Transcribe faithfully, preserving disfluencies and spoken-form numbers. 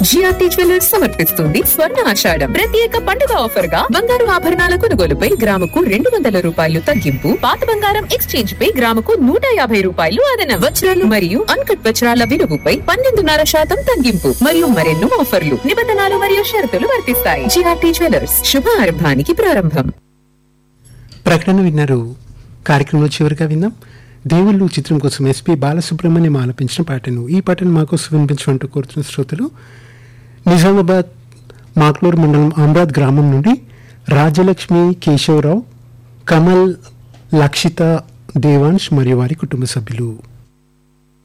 GRT jewellers సమర్పిస్తుంది స్వర్ణ ఆషాఢం ప్రత్యేక పండుగ ఆఫర్ గా బంగారు ఆభరణాల కొనుగోలుపై గ్రాముకు రెండు వందల రూపాయలు తగ్గింపు, పాత బంగారం ఎక్స్చేంజ్ పై గ్రాముకు నూట యాభై రూపాయలు అదనం, వజ్రాలు మరియు అన్కట్ వజ్రాల విలువపై పన్నెండున్నర శాతం తగ్గింపు మరియు మరెన్నో ఆఫర్లు, నిబంధనలు మరియు షరతులు వర్తిస్తాయి. జిఆర్టీ జ్యువెలర్స్, శుభారంభానికి ప్రారంభం. ప్రకటన విన్నారు. కార్యక్రమంలో చివరిగా విన్నాం దేవుళ్ళు చిత్రం కోసం ఎస్పీ బాలసుబ్రహ్మణ్యం ఆలపించిన పాటను. ఈ పాటను మాకోసం వినిపించమంటూ కోరుతున్న శ్రోతలు నిజామాబాద్ మాక్లూరు మండలం అమరాద్ గ్రామం నుండి రాజలక్ష్మి, కేశవరావు, కమల్, లక్షిత, దేవాంశ్ మరియు వారి కుటుంబ సభ్యులు.